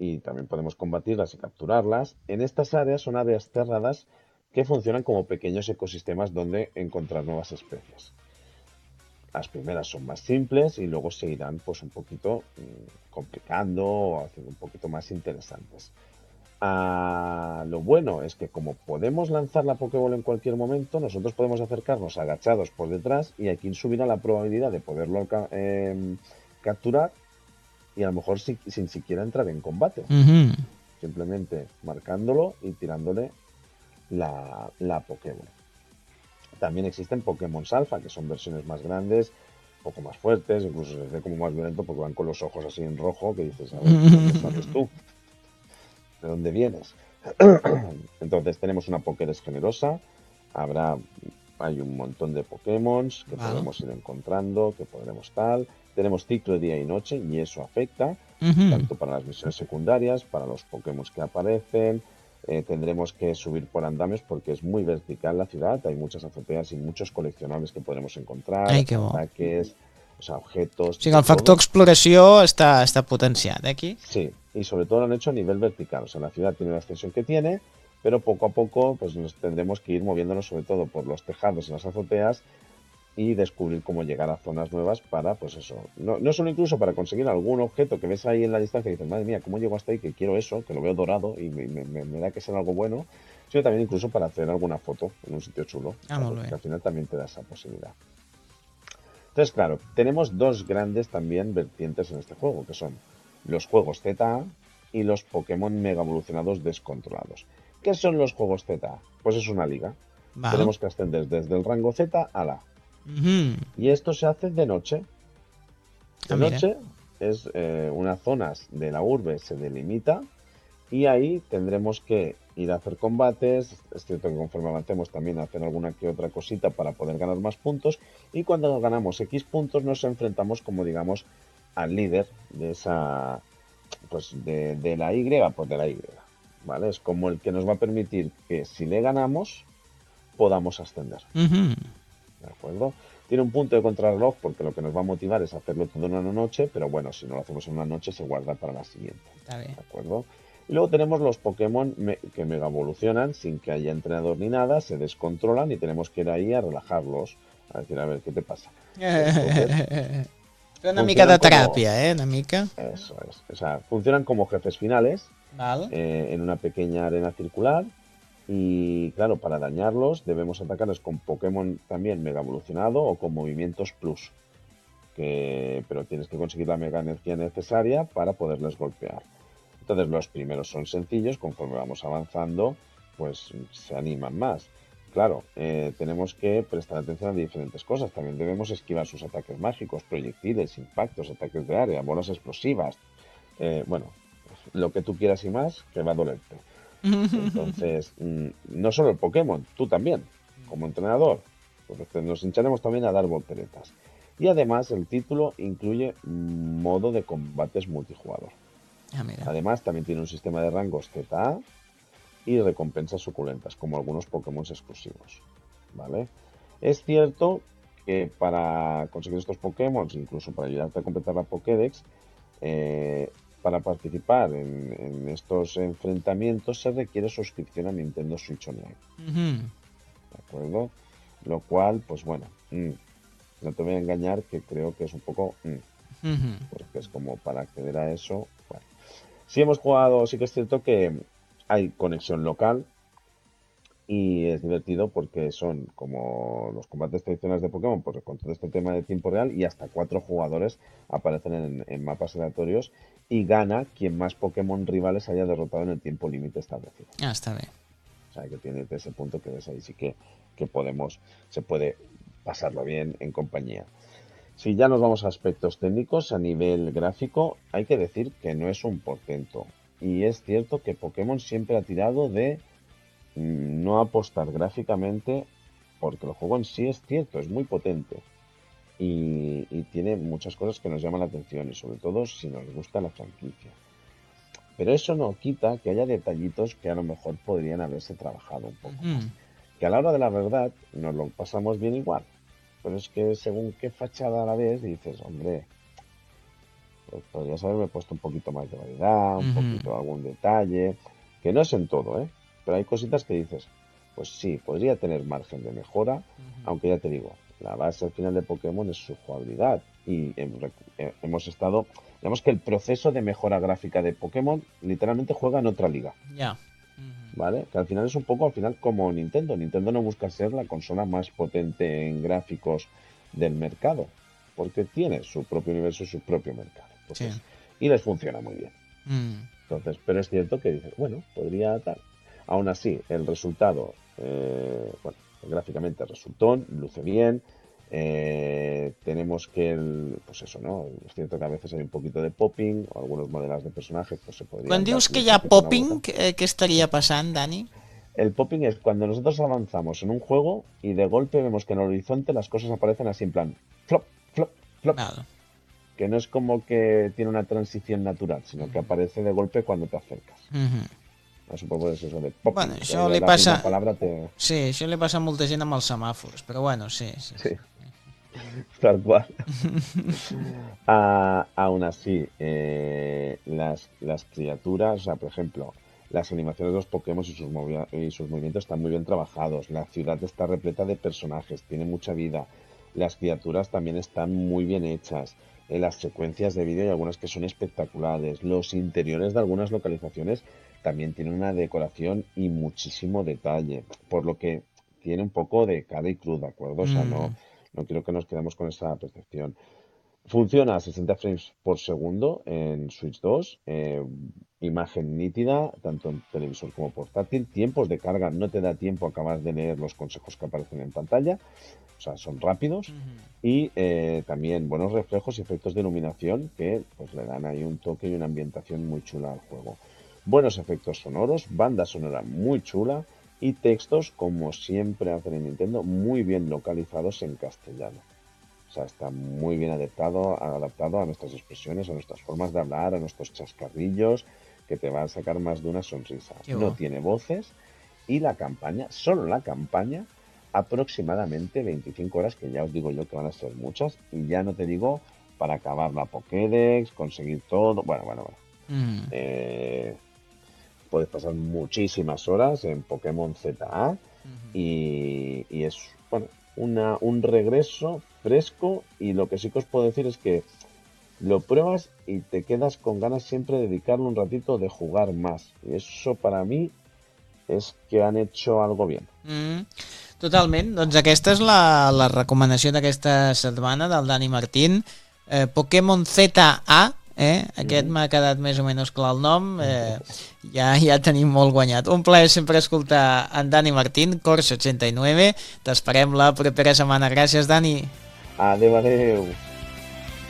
y también podemos combatirlas y capturarlas. En estas áreas son áreas cerradas que funcionan como pequeños ecosistemas donde encontrar nuevas especies. Las primeras son más simples y luego se irán pues un poquito complicando o haciendo un poquito más interesantes. Lo bueno es que como podemos lanzar la Pokéball en cualquier momento, nosotros podemos acercarnos agachados por detrás y aquí subirá la probabilidad de poderlo capturar y a lo mejor sin siquiera entrar en combate. Ujú. Simplemente marcándolo y tirándole la Pokéball. También existen Pokémon Alpha, que son versiones más grandes, un poco más fuertes, incluso se ve como más violento porque van con los ojos así en rojo, que dices, a ver, ¿de dónde sales tú? ¿De dónde vienes? Entonces tenemos una Pokédex generosa, habrá, hay un montón de Pokémon que Val. podremos ir encontrando, que podremos tal. Tenemos ciclo de día y noche y eso afecta Ujú. tanto para las misiones secundarias, para los Pokémon que aparecen. Tendremos que subir por andamios porque es muy vertical la ciudad, hay muchas azoteas y muchos coleccionables que podremos encontrar, Ai, que bo. ataques, o sea, O objetos, sigui, de el factor todo. exploració està potenciat, aquí. Sí, y sobre todo lo han hecho a nivel vertical. O sea, la ciudad tiene la extensión que tiene, pero poco a poco pues nos tendremos que ir moviéndonos sobre todo por los tejados y las azoteas y descubrir cómo llegar a zonas nuevas para, pues eso, no solo incluso para conseguir algún objeto que ves ahí en la distancia y dices, madre mía, ¿cómo llego hasta ahí? Que quiero eso, que lo veo dorado y me da que ser algo bueno, sino también incluso para hacer alguna foto en un sitio chulo, Ah, ¿sabes? molt bé. Que al final también te da esa posibilidad. Entonces, claro, tenemos dos grandes también vertientes en este juego, que son los juegos ZA y los Pokémon mega evolucionados descontrolados. ¿Qué son los juegos ZA? Pues es una liga. Val. Tenemos que ascender desde el rango Z a la A. Mhm. Y esto se hace de noche. Ah, De mira. noche es unas zonas de la urbe se delimita y ahí tendremos que ir a hacer combates. Es cierto que conforme avancemos también hacer alguna que otra cosita para poder ganar más puntos. Y cuando ganamos X puntos nos enfrentamos como digamos al líder de esa, pues de la Y, pues de la Y. ¿Vale? Es como el que nos va a permitir que si le ganamos podamos ascender. Mhm. ¿De acuerdo? Tiene un punto de contrarreloj porque lo que nos va a motivar es hacerlo todo en una noche, pero bueno, si no lo hacemos en una noche se guarda para la siguiente. Està bé. ¿De acuerdo? Y luego tenemos los Pokémon que mega evolucionan sin que haya entrenador ni nada, se descontrolan y tenemos que ir ahí a relajarlos, a decir, a ver, ¿qué te pasa? Entonces, Fer una mica funcionan de como, teràpia, Una mica. eso es, o sea, funcionan como jefes finales Val. en una pequeña arena circular y claro, para dañarlos debemos atacarles con Pokémon también mega evolucionado o con movimientos plus. Pero tienes que conseguir la mega energía necesaria para poderles golpear. Entonces los primeros son sencillos, conforme vamos avanzando, pues se animan más. Claro, tenemos que prestar atención a diferentes cosas. También debemos esquivar sus ataques mágicos, proyectiles, impactos, ataques de área, bolas explosivas. Bueno, lo que tú quieras y más, que va a dolerte. Entonces, no solo el Pokémon, tú también, como entrenador. Entonces nos hincharemos también a dar volteretas. Y además el título incluye modo de combates multijugador. Ah, mira. Además también tiene un sistema de rangos ZA y recompensas suculentas, como algunos Pokémon exclusivos. ¿Vale? Es cierto que para conseguir estos Pokémon, incluso para ayudarte a completar la Pokédex, para participar en estos enfrentamientos se requiere suscripción a Nintendo Switch Online, Mhm. ¿de acuerdo? Lo cual, pues bueno, no te voy a engañar que creo que es un poco, Mhm. porque es como para acceder a eso. Bueno, sí hemos jugado, sí que es cierto que hay conexión local y es divertido porque son como los combates tradicionales de Pokémon, pues con todo este tema de tiempo real y hasta cuatro jugadores aparecen en mapas aleatorios y gana quien más Pokémon rivales haya derrotado en el tiempo límite establecido. Ah, està bé. O sea, que tiene ese punto que ves ahí sí que podemos, se puede pasarlo bien en compañía. Si ya nos vamos a aspectos técnicos, a nivel gráfico, hay que decir que no es un portento. Y es cierto que Pokémon siempre ha tirado de no apostar gráficamente, porque el juego en sí es cierto, es muy potente y tiene muchas cosas que nos llaman la atención y sobre todo si nos gusta la franquicia. Pero eso no quita que haya detallitos que a lo mejor podrían haberse trabajado un poco más. Mhm. Que a la hora de la verdad nos lo pasamos bien igual. Pero es que según qué fachada la ves dices, hombre, pues podrías haberme puesto un poquito más de variedad, un poquito algún detalle, que no es en todo, pero hay cositas que dices, pues sí, podría tener margen de mejora, aunque ya te digo, la base al final de Pokémon es su jugabilidad y hemos estado, digamos que el proceso de mejora gráfica de Pokémon literalmente juega en otra liga. Ya. ¿Vale? Que al final es un poco al final como Nintendo. Nintendo no busca ser la consola más potente en gráficos del mercado, porque tiene su propio universo y su propio mercado. Entonces, Sí. Y les funciona muy bien. Entonces, pero es cierto que dices, bueno, podría tal. Aún así, el resultado, bueno, gráficamente resultó, luce bien. Tenemos que pues eso, ¿no? Es cierto que a veces hay un poquito de popping, o algunos modelos de personajes pues se podrían Quan dar dius que un hi ha poquito una popping, vuelta. què estaria passant, Dani? El popping es cuando nosotros avanzamos en un juego y de golpe vemos que en el horizonte las cosas aparecen así en plan flop, flop, flop. Val. Que no es como que tiene una transición natural, sino que aparece de golpe cuando te acercas. Supongo que es eso de popping. Bueno, això que li la passa... misma palabra te... Sí, això li passa a molta gent amb els semàfors, però bueno, sí. Sí, tal cual. Aún así, las criaturas, o sea, por ejemplo, las animaciones de los Pokémon y sus movimientos están muy bien trabajados. La ciudad está repleta de personajes, tiene mucha vida. Las criaturas también están muy bien hechas. Las secuencias de vídeo hay algunas que son espectaculares. Los interiores de algunas localizaciones también tienen una decoración y muchísimo detalle, por lo que tiene un poco de cara y cruz, ¿de acuerdo? O sea, no quiero que nos quedemos con esa percepción. Funciona a 60 frames por segundo en Switch 2, imagen nítida, tanto en televisor como portátil. Tiempos de carga, no te da tiempo a acabar de leer los consejos que aparecen en pantalla, o sea, son rápidos. Y también buenos reflejos y efectos de iluminación que pues le dan ahí un toque y una ambientación muy chula al juego. Buenos efectos sonoros, banda sonora muy chula y textos, como siempre hacen en Nintendo, muy bien localizados en castellano. O sea, está muy bien adaptado a nuestras expresiones, a nuestras formas de hablar, a nuestros chascarrillos, que te van a sacar más de una sonrisa. No tiene voces y la campaña, solo la campaña, aproximadamente 25 horas, que ya os digo yo que van a ser muchas, y ya no te digo para acabar la Pokédex, conseguir todo, bueno. Puedes pasar muchísimas horas en Pokémon ZA y es, bueno, un regreso fresco, y lo que sí que os puedo decir es que lo pruebas y te quedas con ganas siempre de dedicarle un ratito de jugar más. Y eso para mí és que han hecho algo bien. Totalment, doncs aquesta és la recomanació d'aquesta setmana del Dani Martín. Pokémon ZA, aquest m'ha quedat més o menys clar el nom, ja tenim molt guanyat. Un plaer sempre escoltar en Dani Martín, Corsa 89, t'esperem la propera setmana. Gràcies, Dani. Adéu.